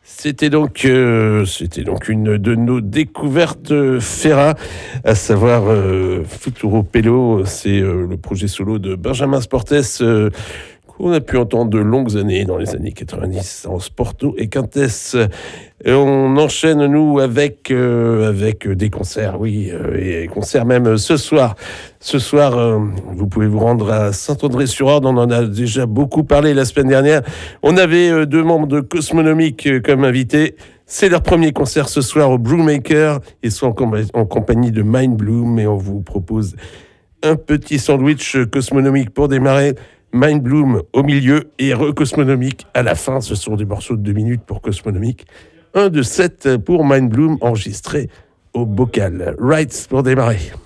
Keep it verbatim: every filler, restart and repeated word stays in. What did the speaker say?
C'était donc, euh, c'était donc une de nos découvertes euh, Ferra, à savoir euh, Futuro Pelo. C'est euh, le projet solo de Benjamin Sportes euh, qu'on a pu entendre de longues années, dans les années quatre-vingt-dix, en Sporto et Quintess. Et on enchaîne, nous, avec, euh, avec des concerts, oui, euh, et concerts même ce soir. Ce soir, euh, vous pouvez vous rendre à Saint-André-sur-Orne. On en a déjà beaucoup parlé la semaine dernière. On avait euh, deux membres de Cosmonomic euh, comme invités. C'est leur premier concert ce soir au Brewmaker. Ils sont en, com- en compagnie de Mind Bloom et on vous propose un petit sandwich Cosmonomic pour démarrer. Mind Bloom au milieu et Re-Cosmonomic à la fin. Ce sont des morceaux de deux minutes pour Cosmonomic. Un de sept pour Mind Bloom enregistré au bocal. Rights pour démarrer.